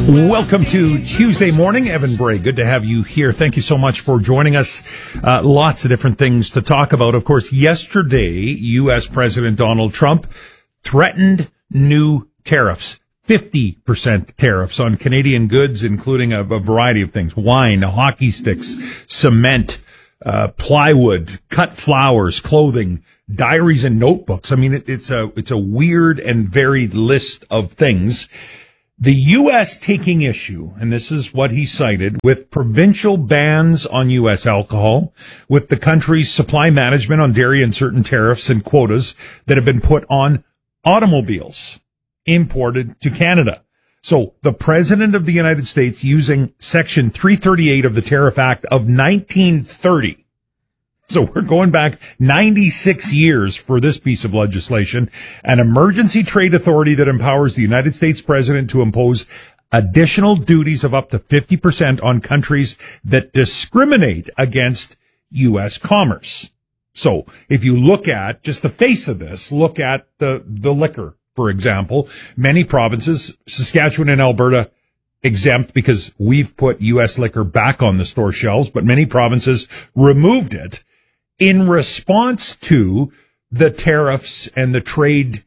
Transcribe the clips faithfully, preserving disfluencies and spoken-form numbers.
Welcome to Tuesday morning. Evan Bray, good to have you here. Thank you so much for joining us. Uh, lots of different things to talk about. Of course, yesterday, U S President Donald Trump threatened new tariffs, fifty percent tariffs on Canadian goods, including a, a variety of things, wine, hockey sticks, cement, uh, plywood, cut flowers, clothing, diaries and notebooks. I mean, it, it's a, it's a weird and varied list of things. The U S taking issue, and this is what he cited, with provincial bans on U S alcohol, with the country's supply management on dairy and certain tariffs and quotas that have been put on automobiles imported to Canada. So the President of the United States using Section three thirty-eight of the Tariff Act of nineteen thirty. So we're going back ninety-six years for this piece of legislation, an emergency trade authority that empowers the United States president to impose additional duties of up to fifty percent on countries that discriminate against U S commerce. So if you look at just the face of this, look at the, the liquor, for example, many provinces, Saskatchewan and Alberta, exempt because we've put U S liquor back on the store shelves, but many provinces removed it in response to the tariffs and the trade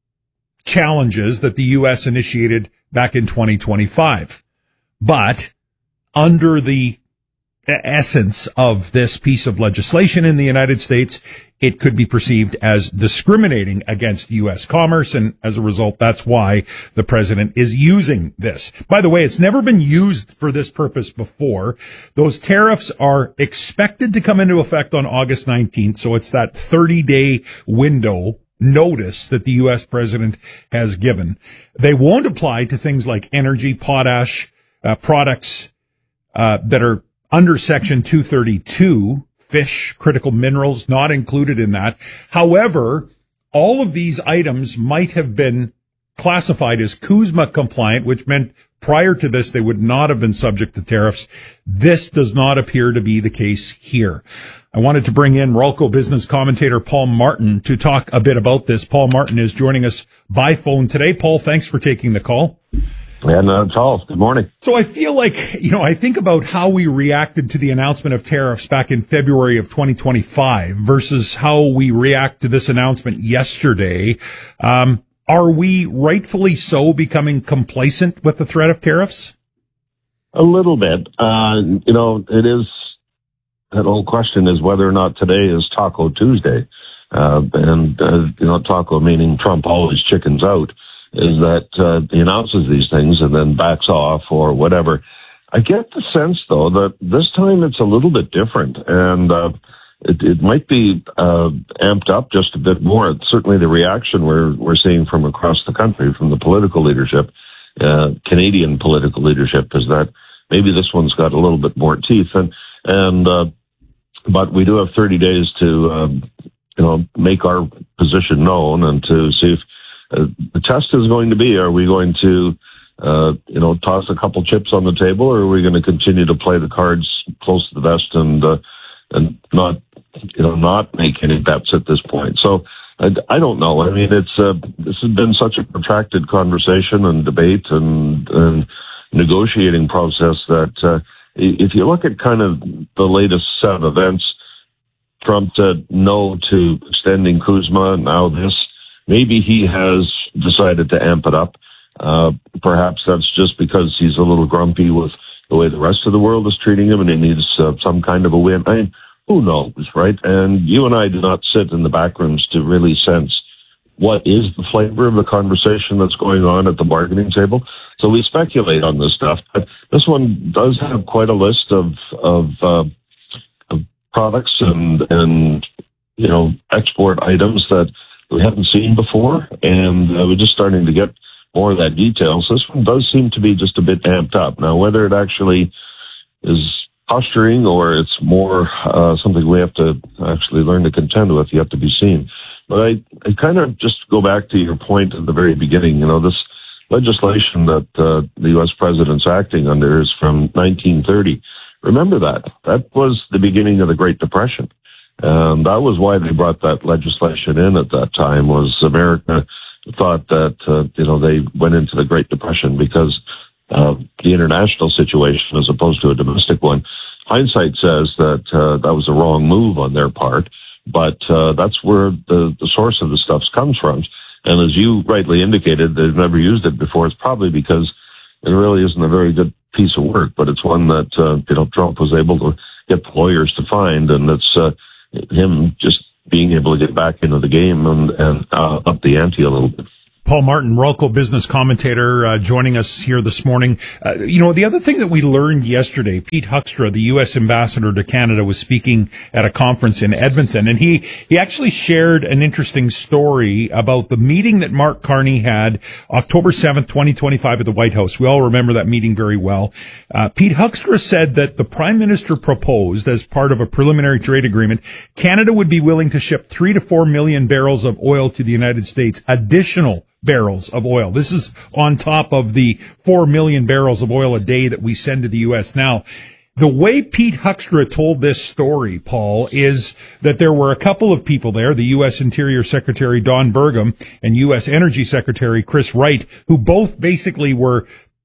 challenges that the U S initiated back in twenty twenty-five. But under the essence of this piece of legislation in the United States, it could be perceived as discriminating against U S commerce, and as a result, that's why the president is using this. By the way, it's never been used for this purpose before. Those tariffs are expected to come into effect on August nineteenth, so it's that thirty-day window notice that the U S president has given. They won't apply to things like energy, potash, uh, products uh, that are under Section two thirty-two, fish, critical minerals, not included in that. However, all of these items might have been classified as CUSMA compliant, which meant prior to this they would not have been subject to tariffs. This does not appear to be the case here. I wanted to bring in Ralco business commentator Paul Martin to talk a bit about this. Paul Martin is joining us by phone today. Paul, thanks for taking the call. Yeah, not at all. Good morning. So I feel like, you know, I think about how we reacted to the announcement of tariffs back in February of twenty twenty-five versus how we react to this announcement yesterday. Um, are we rightfully so becoming complacent with the threat of tariffs? A little bit. Uh, you know, it is, that old question is whether or not today is Taco Tuesday. Uh, and, uh, you know, taco meaning Trump always chickens out. Is that uh, he announces these things and then backs off or whatever. I get the sense, though, that this time it's a little bit different, and uh, it, it might be uh, amped up just a bit more. Certainly the reaction we're we're seeing from across the country, from the political leadership, uh, Canadian political leadership, is that maybe this one's got a little bit more teeth. And, and uh, but we do have thirty days to, um, you know, make our position known and to see if Uh, the test is going to be, are we going to, uh, you know, toss a couple chips on the table, or are we going to continue to play the cards close to the vest and, uh, and not, you know, not make any bets at this point? So I, I don't know. I mean, it's, uh, this has been such a protracted conversation and debate and, and negotiating process that, uh, if you look at kind of the latest set of events, Trump said no to extending CUSMA, now this. Maybe he has decided to amp it up. Uh, perhaps that's just because he's a little grumpy with the way the rest of the world is treating him and he needs uh, some kind of a win. I mean, who knows, right? And you and I do not sit in the back rooms to really sense what is the flavor of the conversation that's going on at the bargaining table. So we speculate on this stuff. But this one does have quite a list of, of, uh, of products and, and, you know, export items that we haven't seen before, and uh, we're just starting to get more of that detail. So this one does seem to be just a bit amped up. Now, whether it actually is posturing or it's more uh, something we have to actually learn to contend with, you have to be seen. But I, I kind of just go back to your point at the very beginning. You know, this legislation that uh, the U S president's acting under is from nineteen thirty. Remember that. That was the beginning of the Great Depression. And that was why they brought that legislation in at that time, was America thought that, uh, you know, they went into the Great Depression because uh, the international situation as opposed to a domestic one. Hindsight says that uh, that was a wrong move on their part, but uh, that's where the, the source of the stuff comes from. And as you rightly indicated, they've never used it before. It's probably because it really isn't a very good piece of work, but it's one that uh, you know Trump was able to get the lawyers to find, and it's uh, him just being able to get back into the game and, and uh, up the ante a little bit. Paul Martin, Ralco business commentator, uh, joining us here this morning. Uh, you know, the other thing that we learned yesterday, Pete Huckstra, the U S ambassador to Canada, was speaking at a conference in Edmonton, and he, he actually shared an interesting story about the meeting that Mark Carney had October seventh, twenty twenty-five at the White House. We all remember that meeting very well. Uh, Pete Huckstra said that the Prime Minister proposed, as part of a preliminary trade agreement, Canada would be willing to ship three to four million barrels of oil to the United States, additional barrels of oil. This is on top of the four million barrels of oil a day that we send to the U S now. The way Pete Huckstra told this story, Paul, is that there were a couple of people there, the U S Interior Secretary Don Burgum and U S Energy Secretary Chris Wright, who both basically were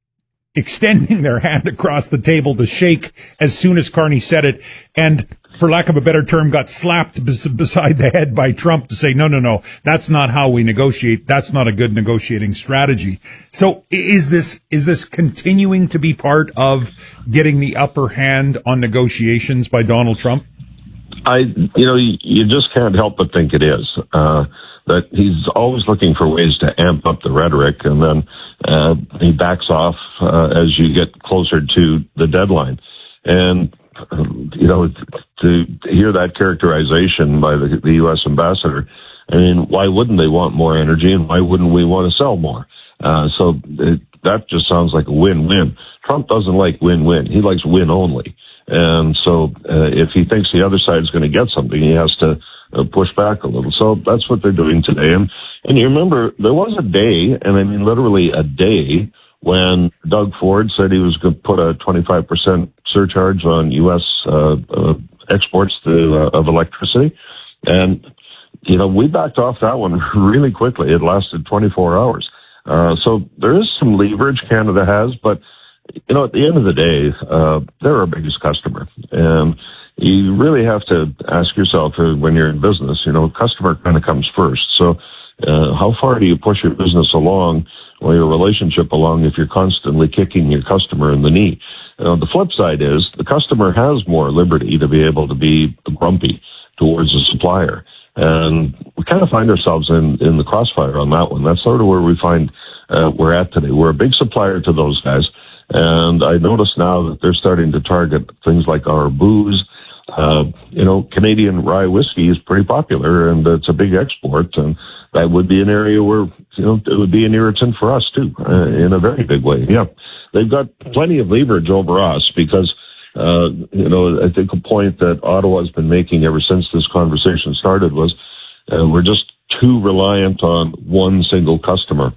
extending their hand across the table to shake as soon as Carney said it, and for lack of a better term, got slapped bes- beside the head by Trump to say, no, no, no, that's not how we negotiate. That's not a good negotiating strategy. So is this, is this continuing to be part of getting the upper hand on negotiations by Donald Trump? I, you know, you, you just can't help but think it is. Uh, that he's always looking for ways to amp up the rhetoric, and then uh, he backs off uh, as you get closer to the deadline. And Um, you know, to hear that characterization by the, the U S ambassador, I mean, why wouldn't they want more energy, and why wouldn't we want to sell more? Uh, so it, that just sounds like a win-win. Trump doesn't like win-win. He likes win only. And so uh, if he thinks the other side is going to get something, he has to uh, push back a little. So that's what they're doing today. And, and you remember, there was a day, and I mean literally a day, when Doug Ford said he was going to put a twenty-five percent surcharge on U S uh, uh, exports to, uh, of electricity. And, you know, we backed off that one really quickly. It lasted twenty-four hours. Uh, so there is some leverage Canada has, but, you know, at the end of the day, uh, they're our biggest customer. And you really have to ask yourself uh, when you're in business, you know, customer kind of comes first. So uh, how far do you push your business along or your relationship along if you're constantly kicking your customer in the knee? Uh, the flip side is the customer has more liberty to be able to be grumpy towards the supplier. And we kind of find ourselves in, in the crossfire on that one. That's sort of where we find uh, we're at today. We're a big supplier to those guys. And I notice now that they're starting to target things like our booze. Uh, you know, Canadian rye whiskey is pretty popular, and it's a big export. And that would be an area where, you know, it would be an irritant for us too, uh, in a very big way. Yeah. They've got plenty of leverage over us because, uh, you know, I think a point that Ottawa's been making ever since this conversation started was uh, we're just too reliant on one single customer.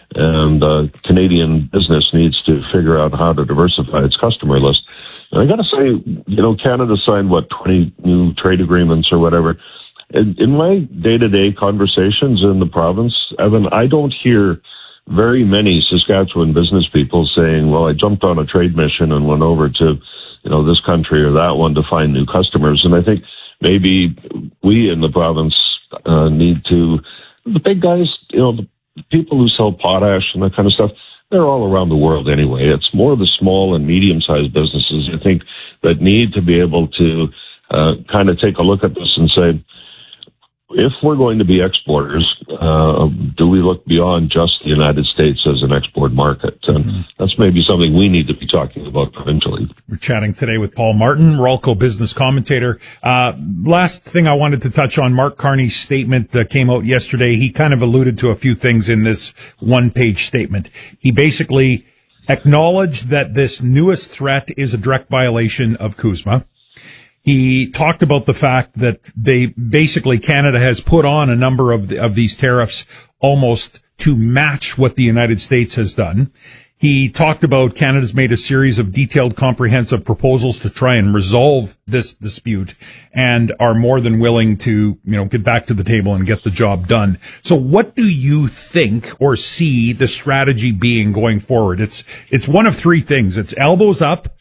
And uh, Canadian business needs to figure out how to diversify its customer list. And I got to say, you know, Canada signed, what, twenty new trade agreements or whatever. In, in my day-to-day conversations in the province, Evan, I don't hear very many Saskatchewan business people saying, well, I jumped on a trade mission and went over to, you know, this country or that one to find new customers. And I think maybe we in the province uh, need to, the big guys, you know, the people who sell potash and that kind of stuff, they're all around the world anyway. It's more the small and medium-sized businesses, I think, that need to be able to uh, kind of take a look at this and say, if we're going to be exporters, uh, do we look beyond just the United States as an export market? And mm-hmm. that's maybe something we need to be talking about provincially. We're chatting today with Paul Martin, Ralco business commentator. Uh, last thing I wanted to touch on, Mark Carney's statement that came out yesterday. He kind of alluded to a few things in this one-page statement. He basically acknowledged that this newest threat is a direct violation of CUSMA. He talked about the fact that they basically Canada has put on a number of the, of these tariffs almost to match what the United States has done. He talked about Canada's made a series of detailed, comprehensive proposals to try and resolve this dispute and are more than willing to, you know, get back to the table and get the job done. So what do you think or see the strategy being going forward? It's, it's one of three things. It's elbows up,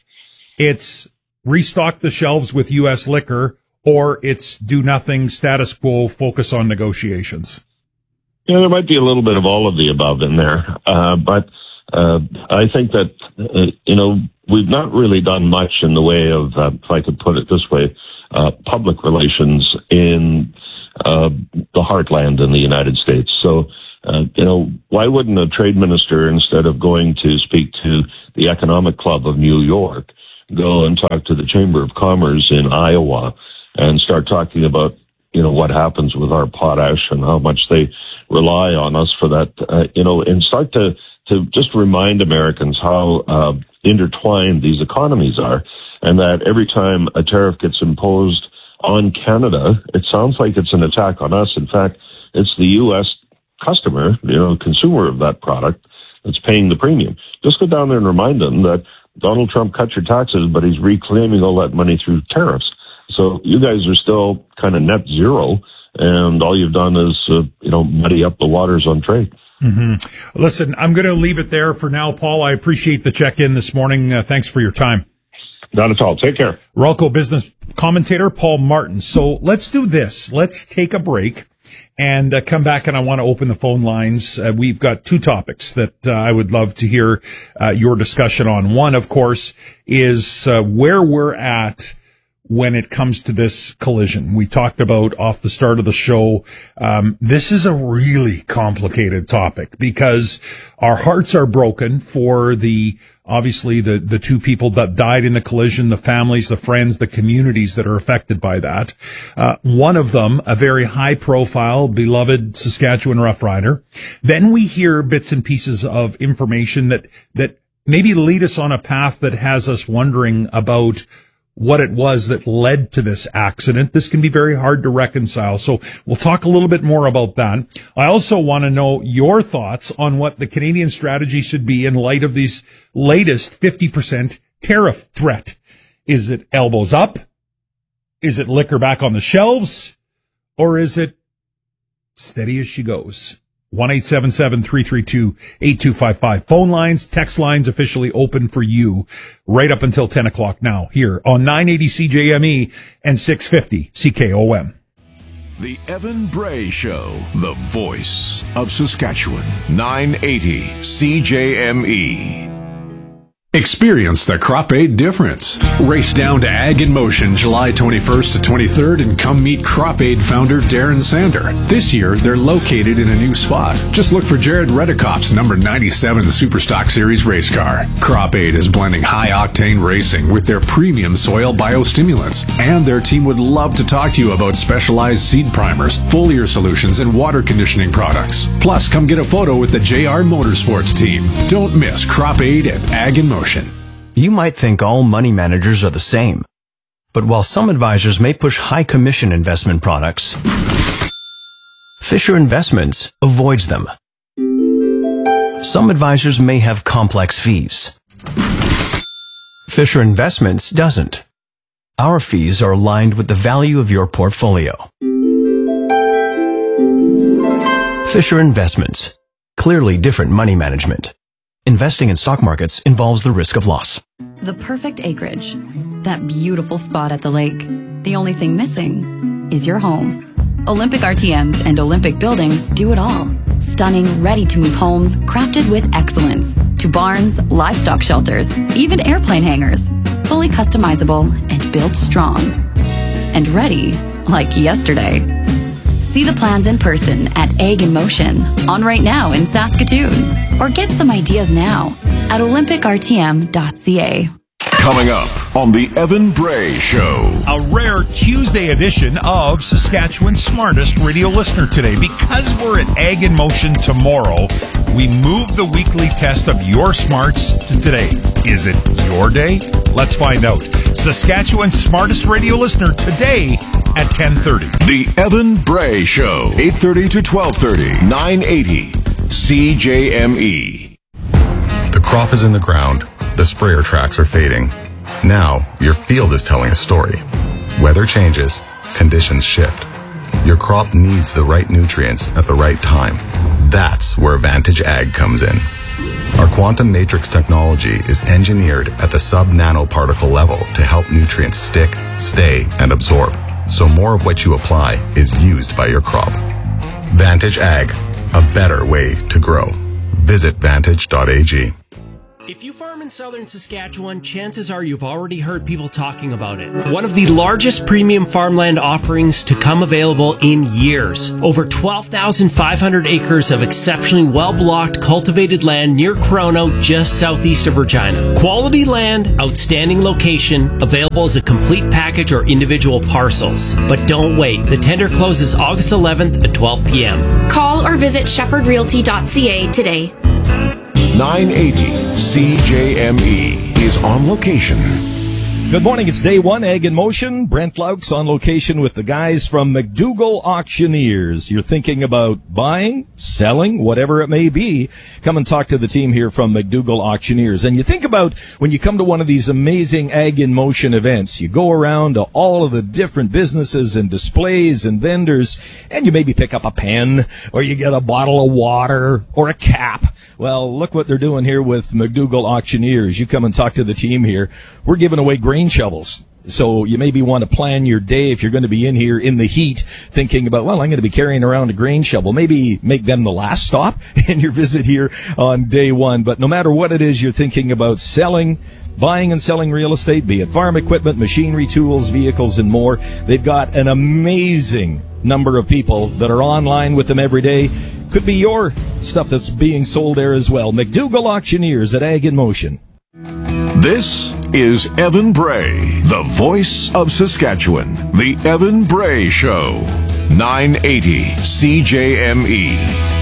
it's restock the shelves with U S liquor, or it's do nothing, status quo, focus on negotiations. Yeah, there might be a little bit of all of the above in there, uh, but Uh, I think that, uh, you know, we've not really done much in the way of, uh, if I could put it this way, uh, public relations in uh, the heartland in the United States. So, uh, you know, why wouldn't a trade minister, instead of going to speak to the Economic Club of New York, go and talk to the Chamber of Commerce in Iowa and start talking about, you know, what happens with our potash and how much they rely on us for that, uh, you know, and start to to just remind Americans how uh, intertwined these economies are, and that every time a tariff gets imposed on Canada, it sounds like it's an attack on us. In fact, it's the U S customer, you know, consumer of that product that's paying the premium. Just go down there and remind them that Donald Trump cut your taxes, but he's reclaiming all that money through tariffs. So you guys are still kind of net zero, and all you've done is, uh, you know, muddy up the waters on trade. Mm-hmm. Listen, I'm going to leave it there for now, Paul. I appreciate the check-in this morning. Uh, thanks for your time. Not at all. Take care. Ralco business commentator Paul Martin. So let's do this. Let's take a break and uh, come back, and I want to open the phone lines. Uh, we've got two topics that uh, I would love to hear uh, your discussion on. One, of course, is uh, where we're at when it comes to this collision. We talked about off the start of the show. Um, this is a really complicated topic because our hearts are broken for the, obviously the, the two people that died in the collision, the families, the friends, the communities that are affected by that. Uh, one of them, a very high profile, beloved Saskatchewan Rough Rider. Then we hear bits and pieces of information that, that maybe lead us on a path that has us wondering about what it was that led to this accident. This can be very hard to reconcile. So we'll talk a little bit more about that. I also want to know your thoughts on what the Canadian strategy should be in light of these latest fifty percent tariff threat. Is it elbows up? Is it liquor back on the shelves? Or is it steady as she goes? one eight seven seven, three three two, eight two five five. Phone lines, text lines officially open for you right up until ten o'clock now here on nine eighty C J M E and six fifty C K O M. The Evan Bray Show, the voice of Saskatchewan. nine eighty C J M E. Experience the Crop Aid difference. Race down to Ag in Motion July twenty-first to twenty-third and come meet Crop Aid founder Darren Sander. This year, they're located in a new spot. Just look for Jared Redekop's number ninety-seven Superstock Series race car. Crop Aid is blending high-octane racing with their premium soil biostimulants, and their team would love to talk to you about specialized seed primers, foliar solutions, and water conditioning products. Plus, come get a photo with the J R Motorsports team. Don't miss Crop Aid at Ag in Motion. You might think all money managers are the same. But while some advisors may push high commission investment products, Fisher Investments avoids them. Some advisors may have complex fees. Fisher Investments doesn't. Our fees are aligned with the value of your portfolio. Fisher Investments. Clearly different money management. Investing in stock markets involves the risk of loss. The perfect acreage. That beautiful spot at the lake. The only thing missing is your home. Olympic R T Ms and Olympic buildings do it all. Stunning, ready-to-move homes crafted with excellence. To barns, livestock shelters, even airplane hangars. Fully customizable and built strong. And ready like yesterday. See the plans in person at Ag in Motion, on right now in Saskatoon. Or get some ideas now at olympic r t m dot c a. Coming up on the Evan Bray Show. A rare Tuesday edition of Saskatchewan's smartest radio listener today. Because we're at Ag in Motion tomorrow, we move the weekly test of your smarts to today. Is it your day? Let's find out. Saskatchewan's smartest radio listener today at ten thirty. The Evan Bray Show, eight thirty to twelve thirty, nine eighty C J M E. The crop is in the ground, the sprayer tracks are fading. Now, your field is telling a story. Weather changes, conditions shift. Your crop needs the right nutrients at the right time. That's where Vantage Ag comes in. Our quantum matrix technology is engineered at the sub-nanoparticle level to help nutrients stick, stay, and absorb, so more of what you apply is used by your crop. Vantage Ag, a better way to grow. Visit vantage dot a g. If you farm in southern Saskatchewan, chances are you've already heard people talking about it. One of the largest premium farmland offerings to come available in years. Over twelve thousand five hundred acres of exceptionally well-blocked, cultivated land near Corono, just southeast of Regina. Quality land, outstanding location, available as a complete package or individual parcels. But don't wait. The tender closes August eleventh at twelve p.m. Call or visit shepherd realty dot c a today. nine eighty C J M E is on location. Good morning. It's day one, Ag in Motion. Brent Laux on location with the guys from McDougall Auctioneers. You're thinking about buying, selling, whatever it may be. Come and talk to the team here from McDougall Auctioneers. And you think about when you come to one of these amazing Ag in Motion events, you go around to all of the different businesses and displays and vendors, and you maybe pick up a pen, or you get a bottle of water, or a cap. Well, look what they're doing here with McDougall Auctioneers. You come and talk to the team here. We're giving away grain shovels. So you maybe want to plan your day if you're going to be in here in the heat thinking about, well, I'm going to be carrying around a grain shovel. Maybe make them the last stop in your visit here on day one. But no matter what it is you're thinking about selling, buying and selling real estate, be it farm equipment, machinery, tools, vehicles, and more, they've got an amazing number of people that are online with them every day. Could be your stuff that's being sold there as well. McDougall Auctioneers at Ag in Motion. This is Evan Bray, the voice of Saskatchewan. The Evan Bray Show. nine eighty C J M E.